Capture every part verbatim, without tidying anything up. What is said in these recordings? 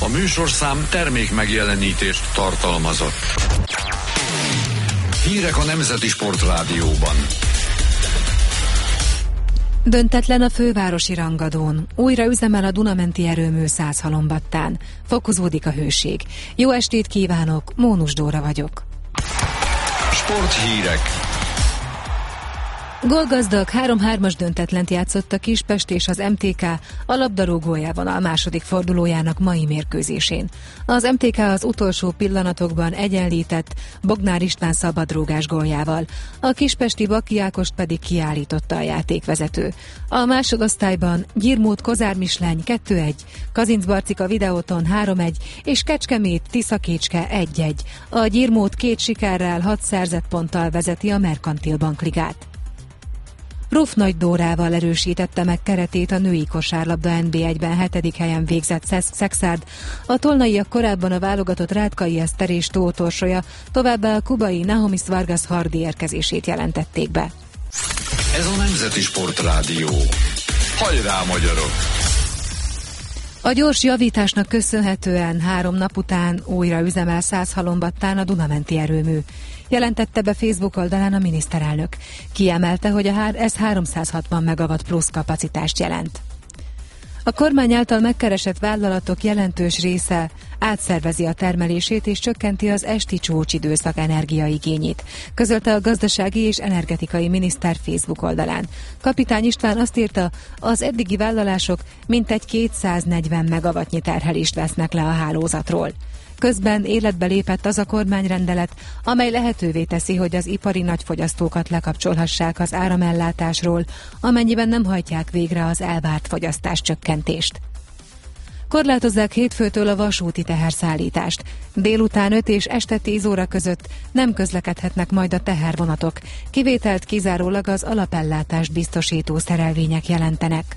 A műsorszám termék megjelenítést tartalmazott. Hírek a Nemzeti Sportrádióban. Döntetlen a fővárosi rangadón. Újra üzemel a Dunamenti erőmű Százhalombattán. Fokozódik a hőség. Jó estét kívánok, Mónus Dóra vagyok. Sporthírek. Gólgazdag három-hármas döntetlent játszott a Kispest és az em té ká a labdarúgójával a második fordulójának mai mérkőzésén. Az em té ká az utolsó pillanatokban egyenlített Bognár István szabadrúgás góljával, a kispesti Baki Ákost pedig kiállította a játékvezető. A másodosztályban Gyirmót Kozár Misleny kettő egy, Kazincbarcika Videóton három egy és Kecskemét Tiszakécske egy egy. A Gyirmót két sikerrel hat szerzett ponttal vezeti a Merkantil Bankligát. Ruf Nagy Dórával erősítette meg keretét a női kosárlabda en bé egyben hetedik helyen végzett Szexárd. A tolnaiak korábban a válogatott Rátkai Eszter és Tóth Orsolya, továbbá a kubai Nahomis Vargas Hardi érkezését jelentették be. Ez a Nemzeti Sportrádió. Hajrá, magyarok! A gyors javításnak köszönhetően három nap után újra üzemel Százhalombattán a Dunamenti erőmű. Jelentette be Facebook oldalán a miniszterelnök. Kiemelte, hogy a ez háromszázhatvan megawatt plusz kapacitást jelent. A kormány által megkeresett vállalatok jelentős része átszervezi a termelését és csökkenti az esti csúcsidőszak energiaigényét, közölte a gazdasági és energetikai miniszter Facebook oldalán. Kapitány István azt írta, az eddigi vállalások mintegy kétszáznegyven megawattnyi terhelést vesznek le a hálózatról. Közben életbe lépett az a kormányrendelet, amely lehetővé teszi, hogy az ipari nagyfogyasztókat lekapcsolhassák az áramellátásról, amennyiben nem hajtják végre az elvárt fogyasztáscsökkentést. Korlátozzák hétfőtől a vasúti teherszállítást. Délután öt és este tíz óra között nem közlekedhetnek majd a tehervonatok. Kivételt kizárólag az alapellátást biztosító szerelvények jelentenek.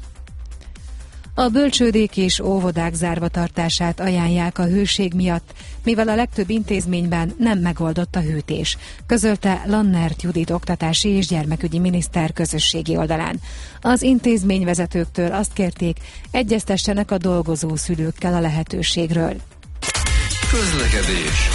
A bölcsődék és óvodák zárva tartását ajánlják a hőség miatt, mivel a legtöbb intézményben nem megoldott a hűtés, közölte Lannert Judit oktatási és gyermekügyi miniszter közösségi oldalán. Az intézményvezetőktől azt kérték, egyeztessenek a dolgozó szülőkkel a lehetőségről. Közlekedés.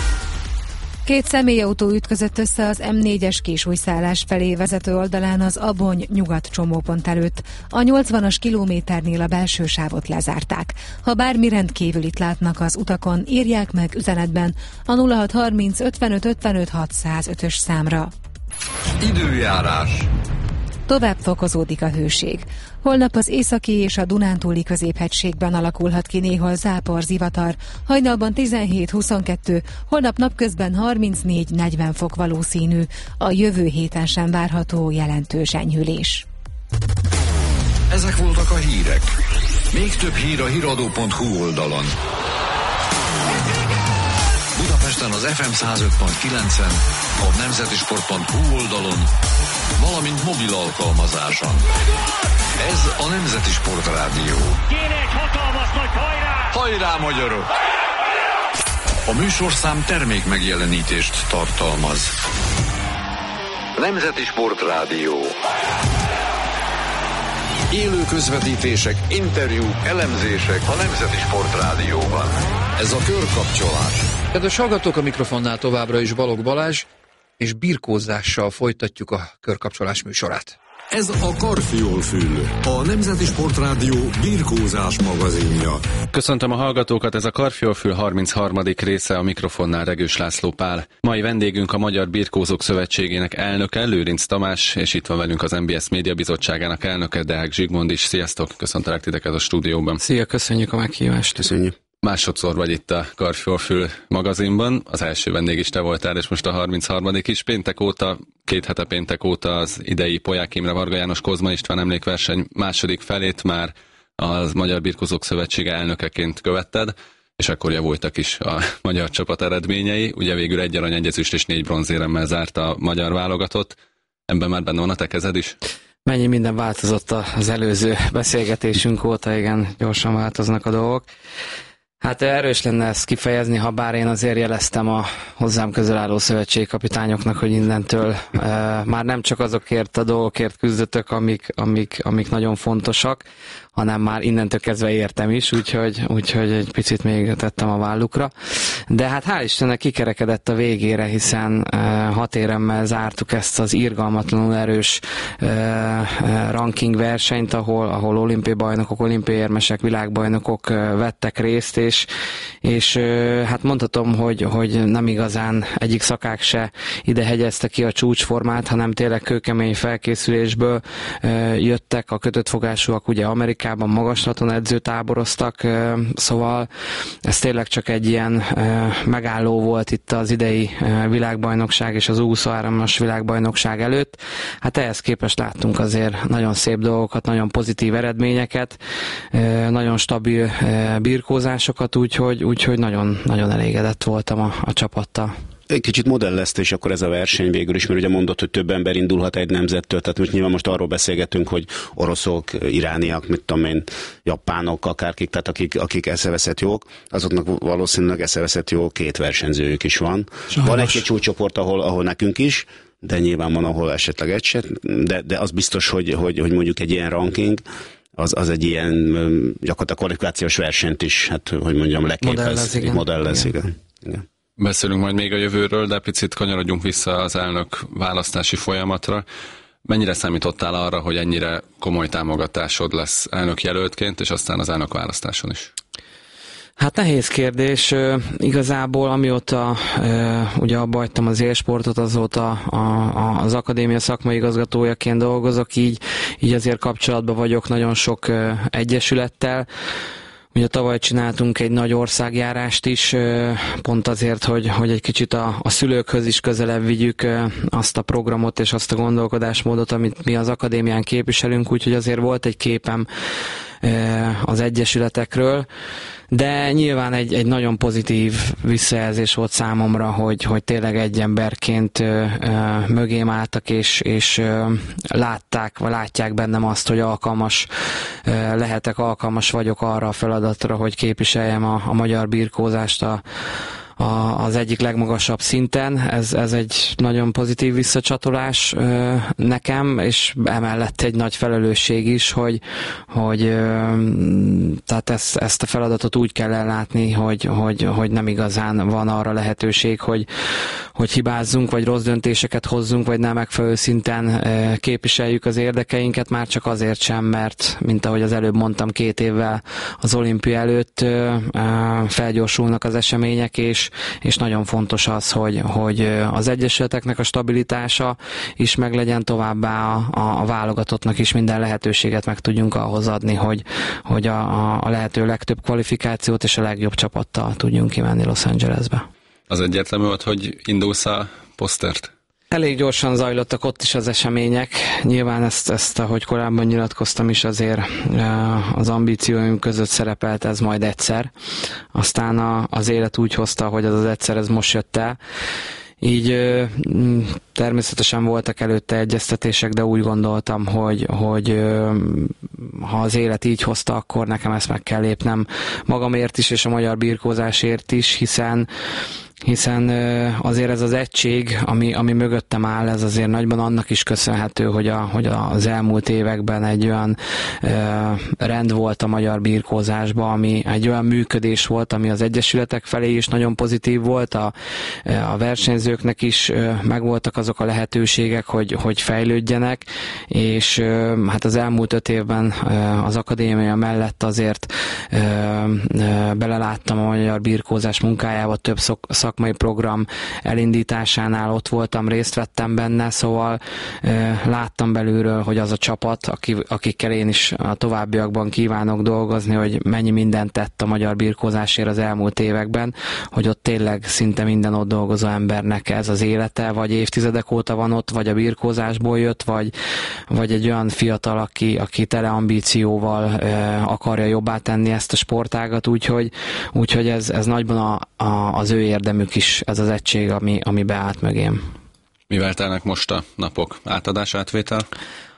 Két személyautó ütközött össze az em négyes Késújszállás felé vezető oldalán az Abony nyugat csomópont előtt. A nyolcvanas kilométernél a belső sávot lezárták. Ha bármi rendkívülit látnak az utakon, írják meg üzenetben a nulla hat harminc ötvenöt ötvenöt hatszázötös számra. Időjárás. Tovább fokozódik a hőség. Holnap az északi és a Dunántúli középhegységben alakulhat ki néhol zápor, zivatar, hajnalban tizenhét huszonkettő, holnap napközben harmincnégy negyven fok valószínű, a jövő héten sem várható jelentős enyhülés. Ezek voltak a hírek. Még több hír a híradó pont hu oldalon. Budapesten az ef em száz öt pont kilencen, a nemzetisport pont hu oldalon, valamint mobil alkalmazáson. Ez a Nemzeti Sportrádió. Kéne egy hatalmas nagy hajrá! Hajrá, magyarok! A műsorszám termék megjelenítést tartalmaz. Nemzeti Sportrádió. Élő közvetítések, interjúk, elemzések a Nemzeti Sportrádióban. Ez a körkapcsolás. Kedves hallgatók, a mikrofonnál továbbra is Balogh Balázs, és birkózással folytatjuk a körkapcsolás műsorát. Ez a Karfiol-fül, a Nemzeti Sportrádió birkózás magazinja. Köszöntöm a hallgatókat, ez a Karfiol-fül harmincharmadik része, a mikrofonnál Regős László Pál. Mai vendégünk a Magyar Birkózók Szövetségének elnöke, Lőrinc Tamás, és itt van velünk az em bé es Média Bizottságának elnöke, Deák Zsigmond is. Sziasztok, köszöntelek titeket a stúdióban. Szia, köszönjük a meghívást. Köszönjük. Másodszor vagy itt a Karfiol-fül magazinban, az első vendég is te voltál, és most a harmincharmadik is. Péntek óta, két hete péntek óta az idei Polyák Imre Varga János Kozma István emlékverseny második felét már az Magyar Birkózók Szövetsége elnökeként követted, és akkor javultak is a magyar csapat eredményei. Ugye végül egy arany, egy ezüst és négy bronzéremmel zárt a magyar válogatott. Ebben már benne van a te kezed is? Mennyi minden változott az előző beszélgetésünk óta, igen, gyorsan változnak a dolgok. Hát erős lenne ezt kifejezni, ha bár én azért jeleztem a hozzám közel álló szövetségkapitányoknak, hogy innentől e, már nem csak azokért a dolgokért küzdötök, amik, amik, amik nagyon fontosak, hanem már innentől kezdve értem is, úgyhogy, úgyhogy egy picit még tettem a vállukra. De hát hál' Istennek kikerekedett a végére, hiszen e, hat éremmel zártuk ezt az irgalmatlanul erős e, e, ranking versenyt, ahol, ahol olimpiai bajnokok, olimpiai érmesek, világbajnokok e, vettek részt, és, és e, hát mondhatom, hogy, hogy nem igazán egyik szakák se ide hegyezte ki a csúcsformát, hanem tényleg kőkemény felkészülésből e, jöttek a kötött fogásúak, ugye Amerikában magaslaton edzőtáboroztak, szóval ez tényleg csak egy ilyen megálló volt itt az idei világbajnokság és az U huszonhármas világbajnokság előtt. Hát ehhez képest láttunk azért nagyon szép dolgokat, nagyon pozitív eredményeket, nagyon stabil birkózásokat, úgyhogy, úgyhogy nagyon, nagyon elégedett voltam a, a csapattal. Egy kicsit modelleztés akkor ez a verseny végül is, mert ugye mondott, hogy több ember indulhat egy nemzettől, tehát most nyilván most arról beszélgetünk, hogy oroszok, irániak, mit tudom én, japánok, akárkik, tehát akik, akik eszeveszett jók, azoknak valószínűleg eszeveszett jó két versenyzőjük is van. Sajnos. Van egy-két csúcsoport, ahol, ahol nekünk is, de nyilván van, ahol esetleg egy se, de, de az biztos, hogy, hogy, hogy mondjuk egy ilyen ranking, az, az egy ilyen gyakorlatilag kvalifikációs versenyt is, hát hogy mondjam, leképez, modellez, igen. Modellez, igen. igen. igen. Beszélünk majd még a jövőről, de picit kanyarodjunk vissza az elnök választási folyamatra. Mennyire számítottál arra, hogy ennyire komoly támogatásod lesz elnök jelöltként, és aztán az elnök választáson is? Hát nehéz kérdés. Igazából amióta ugye abba hagytam az élsportot, azóta a, a, az akadémia szakmai igazgatójaként dolgozok, így, így azért kapcsolatban vagyok nagyon sok egyesülettel. Ugye tavaly csináltunk egy nagy országjárást is, pont azért, hogy, hogy egy kicsit a, a szülőkhöz is közelebb vigyük azt a programot és azt a gondolkodásmódot, amit mi az akadémián képviselünk, úgyhogy azért volt egy képem az egyesületekről, de nyilván egy, egy nagyon pozitív visszajelzés volt számomra, hogy, hogy tényleg egy emberként ö, ö, mögém álltak, és, és ö, látták, vagy látják bennem azt, hogy alkalmas ö, lehetek, alkalmas vagyok arra a feladatra, hogy képviseljem a, a magyar birkózást a A, az egyik legmagasabb szinten. Ez, ez egy nagyon pozitív visszacsatolás ö, nekem, és emellett egy nagy felelősség is, hogy, hogy ö, tehát ezt, ezt a feladatot úgy kell ellátni, hogy, hogy, hogy nem igazán van arra lehetőség, hogy, hogy hibázzunk, vagy rossz döntéseket hozzunk, vagy nem megfelelő szinten ö, képviseljük az érdekeinket, már csak azért sem, mert, mint ahogy az előbb mondtam, két évvel az olimpia előtt ö, ö, felgyorsulnak az események, és és nagyon fontos az, hogy, hogy az egyesületeknek a stabilitása is meglegyen, továbbá a, a, a válogatottnak is minden lehetőséget meg tudjunk ahhoz adni, hogy, hogy a, a lehető legtöbb kvalifikációt és a legjobb csapattal tudjunk kimenni Los Angelesbe. Az egyértelmű volt, hogy indulsz a posztert? Elég gyorsan zajlottak ott is az események. Nyilván ezt, ezt, ahogy korábban nyilatkoztam is, azért az ambícióim között szerepelt ez majd egyszer. Aztán a, az élet úgy hozta, hogy az az egyszer ez most jött el. Így természetesen voltak előtte egyeztetések, de úgy gondoltam, hogy, hogy ha az élet így hozta, akkor nekem ezt meg kell lépnem magamért is, és a magyar birkózásért is, hiszen hiszen azért ez az egység, ami, ami mögöttem áll, ez azért nagyban annak is köszönhető, hogy, a, hogy az elmúlt években egy olyan ö, rend volt a magyar birkózásban, ami egy olyan működés volt, ami az egyesületek felé is nagyon pozitív volt, a, a versenyzőknek is ö, megvoltak azok a lehetőségek, hogy, hogy fejlődjenek, és ö, hát az elmúlt öt évben ö, az akadémia mellett azért ö, ö, beleláttam a magyar birkózás munkájába, több szok, szakmai program elindításánál ott voltam, részt vettem benne, szóval e, láttam belülről, hogy az a csapat, aki, akikkel én is a továbbiakban kívánok dolgozni, hogy mennyi mindent tett a magyar birkózásért az elmúlt években, hogy ott tényleg szinte minden ott dolgozó embernek ez az élete, vagy évtizedek óta van ott, vagy a birkózásból jött, vagy, vagy egy olyan fiatal, aki, aki tele ambícióval e, akarja jobbá tenni ezt a sportágat, úgyhogy, úgyhogy ez, ez nagyban a, a, az ő érdemük is, ez az egység, ami, ami beállt mögém. Mivel telnek most a napok? Átadás, átvétel?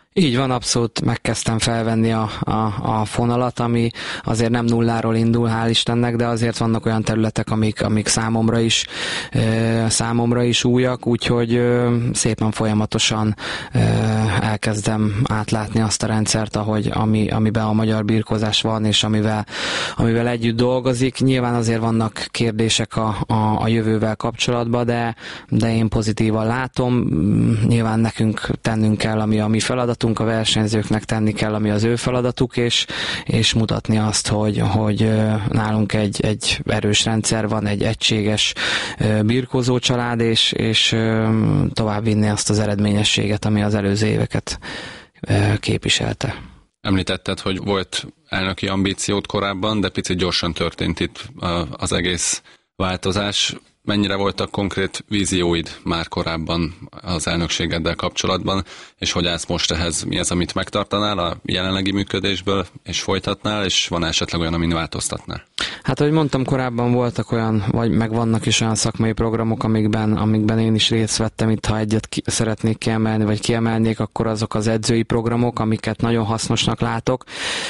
Így van, abszolút megkezdtem felvenni a, a, a fonalat, ami azért nem nulláról indul, hál' Istennek, de azért vannak olyan területek, amik, amik számomra is e, számomra is újak, úgyhogy e, szépen folyamatosan e, elkezdem átlátni azt a rendszert, ahogy, ami, amiben a magyar birkózás van, és amivel, amivel együtt dolgozik. Nyilván azért vannak kérdések a, a, a jövővel kapcsolatban, de, de én pozitívan látom. Nyilván nekünk tennünk kell, ami a mi feladatunk, a versenyzőknek tenni kell, ami az ő feladatuk, és, és mutatni azt, hogy, hogy nálunk egy, egy erős rendszer van, egy egységes birkózó család, és, és tovább vinni azt az eredményességet, ami az előző éveket képviselte. Említetted, hogy volt elnöki ambíciót korábban, de picit gyorsan történt itt az egész változás. Mennyire voltak konkrét vízióid már korábban az elnökségeddel kapcsolatban, és hogy állsz most ehhez? Mi az, amit megtartanál a jelenlegi működésből, és folytatnál, és van esetleg olyan, amin változtatnál? Hát, ahogy mondtam, korábban voltak olyan, vagy meg vannak is olyan szakmai programok, amikben, amikben én is részt vettem. Itt, ha egyet ki, szeretnék kiemelni, vagy kiemelnék, akkor azok az edzői programok, amiket nagyon hasznosnak látok.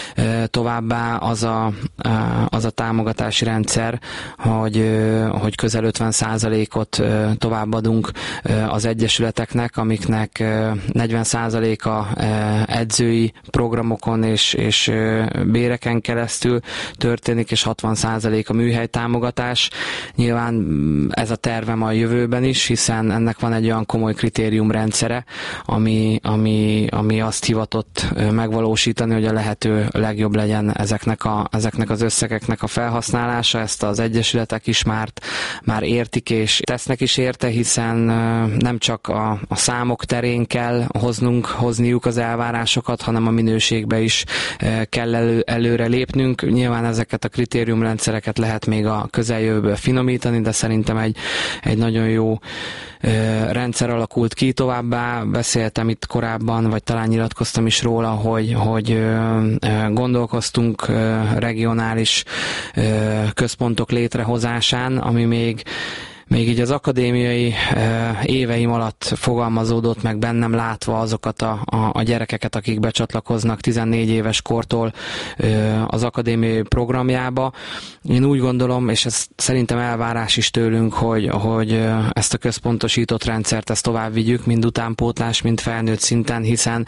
Továbbá az a, az a támogatási rendszer, hogy, hogy közel ötven százalékot továbbadunk az egyesületeknek, amiknek negyven százaléka edzői programokon és, és béreken keresztül történik, és hatvan százalék a műhely támogatás. Nyilván ez a tervem a jövőben is, hiszen ennek van egy olyan komoly kritériumrendszere, ami, ami, ami azt hivatott megvalósítani, hogy a lehető legjobb legyen ezeknek, a, ezeknek az összegeknek a felhasználása. Ezt az egyesületek is már, már értik és tesznek is érte, hiszen nem csak a, a számok terén kell hoznunk, hozniuk az elvárásokat, hanem a minőségbe is kell elő, előre lépnünk. Nyilván ezeket a kritériumrendszereket lehet még a közeljövőben finomítani, de szerintem egy, egy nagyon jó rendszer alakult ki. Továbbá beszéltem itt korábban, vagy talán nyilatkoztam is róla, hogy, hogy gondolkoztunk regionális központok létrehozásán, ami még Még így az akadémiai éveim alatt fogalmazódott meg bennem, látva azokat a, a, a gyerekeket, akik becsatlakoznak tizennégy éves kortól az akadémiai programjába. Én úgy gondolom, és ez szerintem elvárás is tőlünk, hogy, hogy ezt a központosított rendszert ezt tovább vigyük, mind utánpótlás, mind felnőtt szinten, hiszen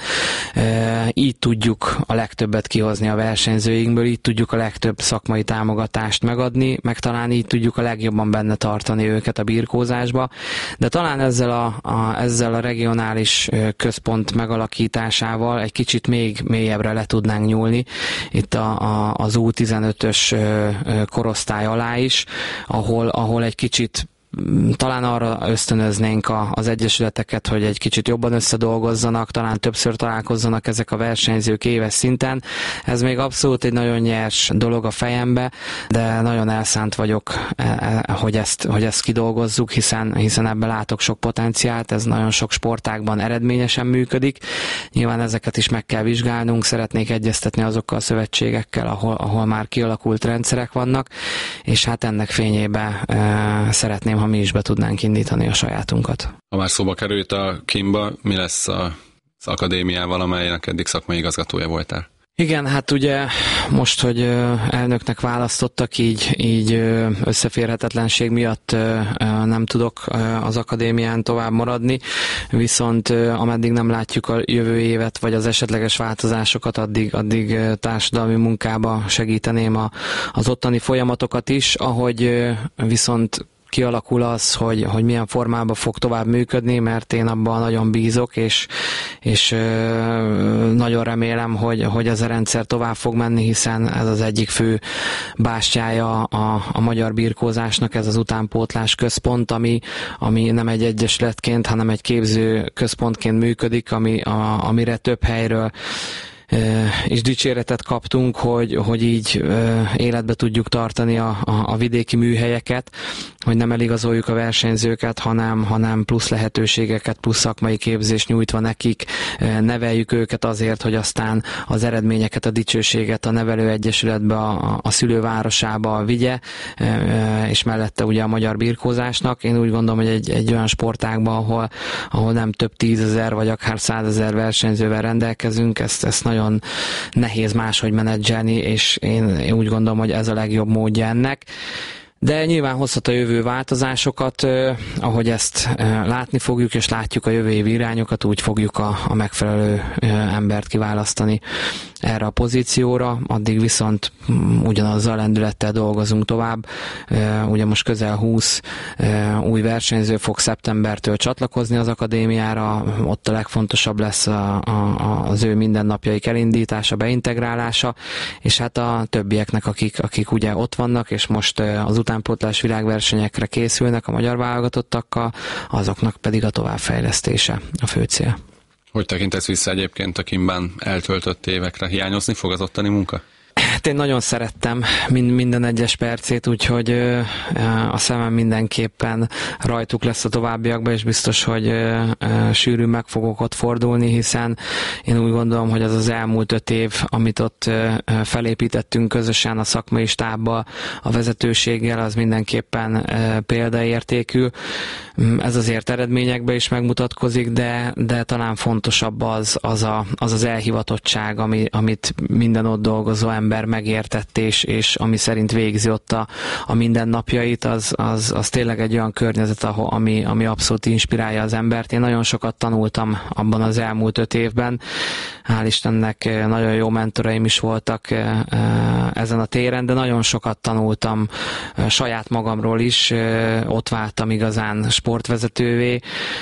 így tudjuk a legtöbbet kihozni a versenyzőinkből, így tudjuk a legtöbb szakmai támogatást megadni, meg talán így tudjuk a legjobban benne tartani őket a birkózásba, de talán ezzel a, a, ezzel a regionális központ megalakításával egy kicsit még mélyebbre le tudnánk nyúlni itt a, a, az U tizenötös korosztály alá is, ahol, ahol egy kicsit talán arra ösztönöznénk a, az egyesületeket, hogy egy kicsit jobban összedolgozzanak, talán többször találkozzanak ezek a versenyzők éves szinten. Ez még abszolút egy nagyon nyers dolog a fejembe, de nagyon elszánt vagyok, hogy ezt, hogy ezt kidolgozzuk, hiszen, hiszen ebben látok sok potenciált, ez nagyon sok sportágban eredményesen működik. Nyilván ezeket is meg kell vizsgálnunk, szeretnék egyeztetni azokkal a szövetségekkel, ahol, ahol már kialakult rendszerek vannak, és hát ennek fényében e, szeretném, ha mi is be tudnánk indítani a sajátunkat. Ha már szóba került a Kimba, mi lesz az akadémiával, amelynek eddig szakmai igazgatója voltál? Igen, hát ugye most, hogy elnöknek választottak, így, így összeférhetetlenség miatt nem tudok az akadémián tovább maradni, viszont ameddig nem látjuk a jövő évet, vagy az esetleges változásokat, addig, addig társadalmi munkába segíteném a, az ottani folyamatokat is, ahogy viszont kialakul az, hogy, hogy milyen formában fog tovább működni, mert én abban nagyon bízok, és, és nagyon remélem, hogy, hogy ez a rendszer tovább fog menni, hiszen ez az egyik fő bástyája a, a magyar birkózásnak, ez az utánpótlás központ, ami, ami nem egy egyesületként, hanem egy képző központként működik, ami, a, amire több helyről és dicséretet kaptunk, hogy, hogy így életbe tudjuk tartani a, a, a vidéki műhelyeket, hogy nem eligazoljuk a versenyzőket, hanem, hanem plusz lehetőségeket, plusz szakmai képzést nyújtva nekik, neveljük őket azért, hogy aztán az eredményeket, a dicsőséget a nevelőegyesületbe, a, a szülővárosába vigye, és mellette ugye a magyar birkózásnak. Én úgy gondolom, hogy egy, egy olyan sportágban, ahol, ahol nem több tízezer vagy akár százezer versenyzővel rendelkezünk, ezt, ezt nagyon nehéz máshogy menedzselni, és én, én úgy gondolom, hogy ez a legjobb módja ennek. De nyilván hozhat a jövő változásokat, eh, ahogy ezt eh, látni fogjuk, és látjuk a jövő évi irányokat, úgy fogjuk a, a megfelelő eh, embert kiválasztani erre a pozícióra, addig viszont um, ugyanazzal lendülettel dolgozunk tovább. Eh, ugye most közel húsz eh, új versenyző fog szeptembertől csatlakozni az akadémiára, ott a legfontosabb lesz a, a, az ő mindennapjaik elindítása, beintegrálása, és hát a többieknek, akik, akik ugye ott vannak, és most eh, az utánpótlás világversenyekre készülnek a magyar válogatottakkal, azoknak pedig a továbbfejlesztése a fő cél. Hogy tekintesz vissza egyébként a Kimbán eltöltött évekre? Hiányozni fog az ottani munka? Hát én nagyon szerettem minden egyes percét, úgyhogy a szemem mindenképpen rajtuk lesz a továbbiakban, és biztos, hogy sűrűn meg fogok ott fordulni, hiszen én úgy gondolom, hogy az az elmúlt öt év, amit ott felépítettünk közösen a szakmai stábbal, a vezetőséggel, az mindenképpen példaértékű. Ez azért eredményekben is megmutatkozik, de, de talán fontosabb az az, a, az, az elhivatottság, ami, amit minden ott dolgozó ember megértett, és, és ami szerint végzi ott a, a mindennapjait, az, az, az tényleg egy olyan környezet, ahol, ami, ami abszolút inspirálja az embert. Én nagyon sokat tanultam abban az elmúlt öt évben. Hál' Istennek nagyon jó mentoraim is voltak ezen a téren, de nagyon sokat tanultam saját magamról is. Ott váltam igazán sportvezetővé.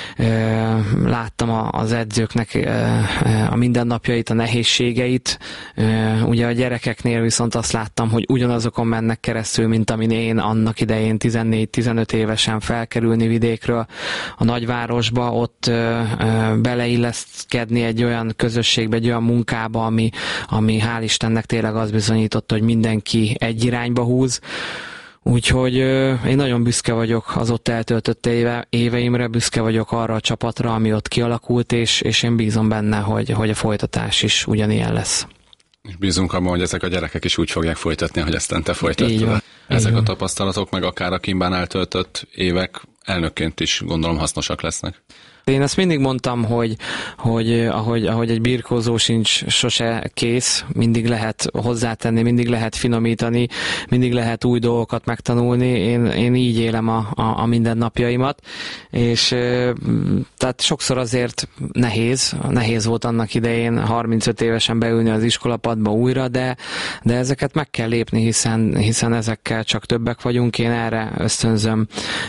Láttam az edzőknek a mindennapjait, a nehézségeit. Ugye a gyerekeknél viszont azt láttam, hogy ugyanazokon mennek keresztül, mint amin én annak idején tizennégy-tizenöt évesen felkerülni vidékről a nagyvárosba, ott beleilleszkedni egy olyan közösségbe, egy olyan munkába, ami, ami hál' Istennek tényleg azt bizonyította, hogy mindenki egy irányba húz. Úgyhogy én nagyon büszke vagyok az ott eltöltött éve, éveimre, büszke vagyok arra a csapatra, ami ott kialakult, és, és én bízom benne, hogy, hogy a folytatás is ugyanilyen lesz. És bízunk abban, hogy ezek a gyerekek is úgy fogják folytatni, hogy aztán te folytattad. Ezek a tapasztalatok, meg akár a Kimbán eltöltött évek elnökként is gondolom hasznosak lesznek. Én ezt mindig mondtam, hogy, hogy ahogy, ahogy egy birkózó sincs sose kész, mindig lehet hozzátenni, mindig lehet finomítani, mindig lehet új dolgokat megtanulni. Én, én így élem a, a, a mindennapjaimat, és tehát sokszor azért nehéz, nehéz volt annak idején harmincöt évesen beülni az iskolapadba újra, de, de ezeket meg kell lépni, hiszen, hiszen ezekkel csak többek vagyunk. Én erre ösztönzöm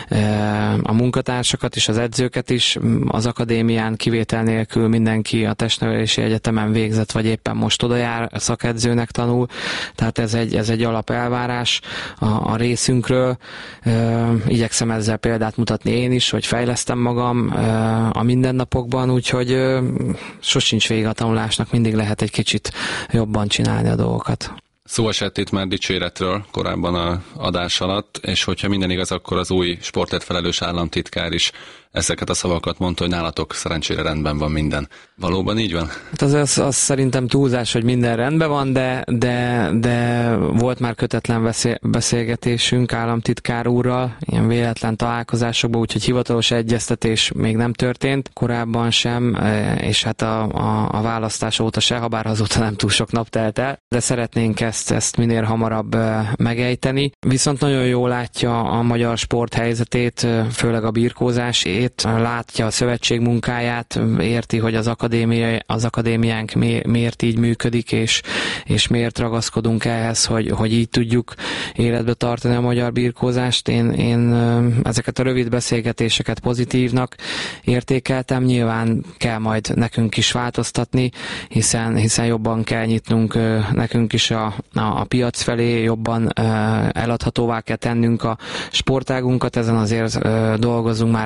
a munkatársakat és az edzőket is. Az akadémián kivétel nélkül mindenki a testnevelési egyetemen végzett, vagy éppen most oda jár, szakedzőnek tanul, tehát ez egy, ez egy alapelvárás a, a részünkről. E, igyekszem ezzel példát mutatni én is, hogy fejlesztem magam e, a mindennapokban, úgyhogy e, sosincs vége a tanulásnak, mindig lehet egy kicsit jobban csinálni a dolgokat. Szó esett itt már dicséretről korábban az adás alatt, és hogyha minden igaz, akkor az új sportért felelős államtitkár is ezeket a szavakat mondta, hogy nálatok szerencsére rendben van minden. Valóban így van? Hát az, az, az szerintem túlzás, hogy minden rendben van, de, de, de volt már kötetlen beszélgetésünk államtitkár úrral, ilyen véletlen találkozásokban, úgyhogy hivatalos egyeztetés még nem történt, korábban sem, és hát a, a, a választás óta se, ha bár azóta nem túl sok nap telt el, de szeretnénk ezt, ezt minél hamarabb megejteni. Viszont nagyon jól látja a magyar sport helyzetét, főleg a birkózásét, látja a szövetség munkáját, érti, hogy az, akadémia, az akadémiánk mi, miért így működik, és, és miért ragaszkodunk ehhez, hogy, hogy így tudjuk életbe tartani a magyar birkózást. Én, én ezeket a rövid beszélgetéseket pozitívnak értékeltem, nyilván kell majd nekünk is változtatni, hiszen, hiszen jobban kell nyitnunk nekünk is a, a, a piac felé, jobban eladhatóvá kell tennünk a sportágunkat, ezen azért dolgozunk már az elmúlt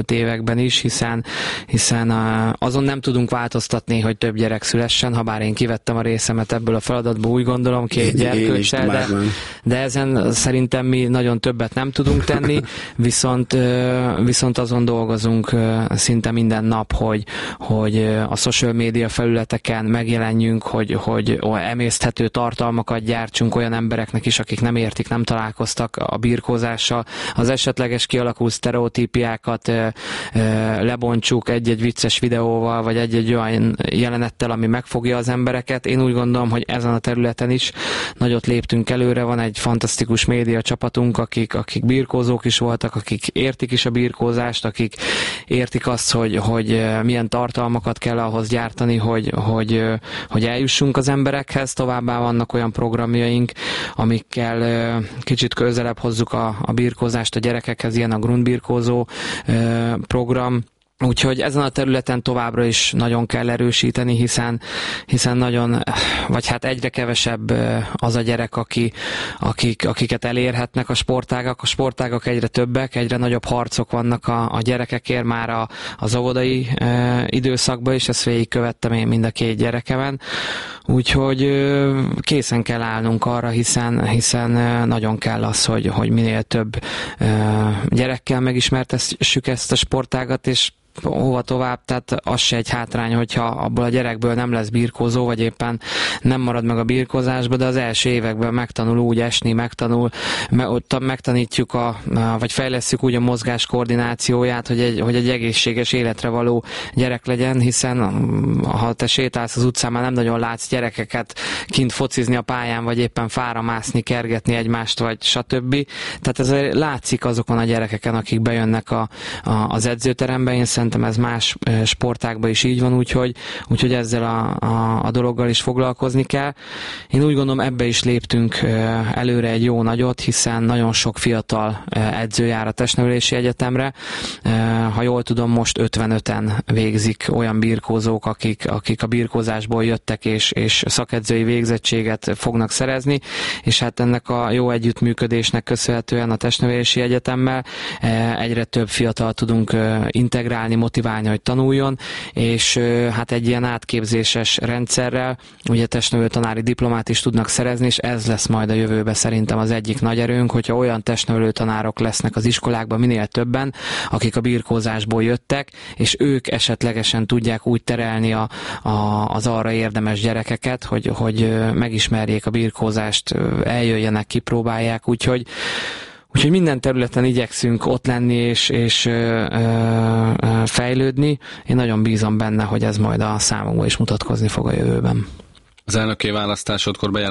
elmúlt években is, hiszen, hiszen azon nem tudunk változtatni, hogy több gyerek szülessen, ha bár én kivettem a részemet ebből a feladatból, úgy gondolom, két gyerkőccel, de, de ezen szerintem mi nagyon többet nem tudunk tenni, viszont, viszont azon dolgozunk szinte minden nap, hogy, hogy a social media felületeken megjelenjünk, hogy, hogy emészthető tartalmakat gyártsunk olyan embereknek is, akik nem értik, nem találkoztak a birkózással, az esetleges kialakult sztereotípiákat lebontsuk egy-egy vicces videóval, vagy egy-egy olyan jelenettel, ami megfogja az embereket. Én úgy gondolom, hogy ezen a területen is nagyot léptünk előre, van egy fantasztikus média csapatunk, akik, akik birkózók is voltak, akik értik is a birkózást, akik értik azt, hogy, hogy milyen tartalmakat kell ahhoz gyártani, hogy, hogy, hogy eljussunk az emberekhez. Továbbá vannak olyan programjaink, amikkel kicsit közelebb hozzuk a, a birkózást a gyerekekhez, ilyen a grundbirkózó program. Úgyhogy ezen a területen továbbra is nagyon kell erősíteni, hiszen, hiszen nagyon, vagy hát egyre kevesebb az a gyerek, aki, akik, akiket elérhetnek a sportágak. A sportágak egyre többek, egyre nagyobb harcok vannak a, a gyerekekért már a, az óvodai e, időszakban is, ezt végigkövettem én mind a két gyerekemen. Úgyhogy e, készen kell állnunk arra, hiszen, hiszen e, nagyon kell az, hogy, hogy minél több e, gyerekkel megismertessük ezt a sportágat, és hova tovább, tehát az se egy hátrány, hogyha abból a gyerekből nem lesz birkózó, vagy éppen nem marad meg a birkózásba, de az első években megtanul úgy esni, megtanul, megtanítjuk, a, vagy fejlesszük úgy a mozgás koordinációját, hogy egy, hogy egy egészséges életre való gyerek legyen, hiszen ha te sétálsz az utcán, már nem nagyon látsz gyerekeket kint focizni a pályán, vagy éppen fára mászni, kergetni egymást, vagy stb. Tehát ez látszik azokon a gyerekeken, akik bejönnek a, a, az edzőterembe. Én szerintem ez más sportágban is így van, úgyhogy, úgyhogy ezzel a, a, a dologgal is foglalkozni kell. Én úgy gondolom, ebbe is léptünk előre egy jó nagyot, hiszen nagyon sok fiatal edző jár a testnevelési egyetemre. Ha jól tudom, most ötvenöten végzik olyan birkózók, akik, akik a birkózásból jöttek, és, és szakedzői végzettséget fognak szerezni, és hát ennek a jó együttműködésnek köszönhetően a testnevelési egyetemmel egyre több fiatal tudunk integrálni, motiválni, hogy tanuljon, és hát egy ilyen átképzéses rendszerrel ugye testnevelő tanári diplomát is tudnak szerezni, és ez lesz majd a jövőben szerintem az egyik nagy erőnk, hogyha olyan testnevelő tanárok lesznek az iskolákban minél többen, akik a birkózásból jöttek, és ők esetlegesen tudják úgy terelni a, a, az arra érdemes gyerekeket, hogy, hogy megismerjék a birkózást, eljöjjenek, kipróbálják, úgyhogy Úgyhogy minden területen igyekszünk ott lenni és, és ö, ö, fejlődni. Én nagyon bízom benne, hogy ez majd a számokban is mutatkozni fog a jövőben. Az elnöki választásodkor bejelentett